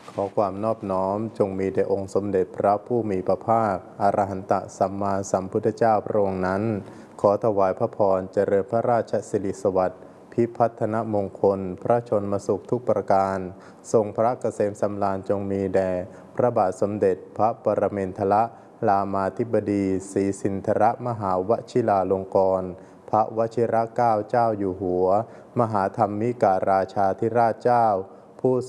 ขอความนอบน้อมจงมีแด่องค์สมเด็จพระผู้มีพระภาคอรหันตสัมมาสัมพุทธเจ้าพระองค์นั้นขอถวายพระพรเจริญพระราชสิริสวัสดิ์พิพัฒนมงคลพระชนมสุขทุกประการทรงพระเกษมสำราญจงมีแด่พระบาทสมเด็จพระปรมินทรรามาธิบดีศรีสินธรมหาวชิราลงกรณ์พระวชิรเกล้าเจ้าอยู่หัวมหาธรรมิการาชาธิราชเจ้าผู้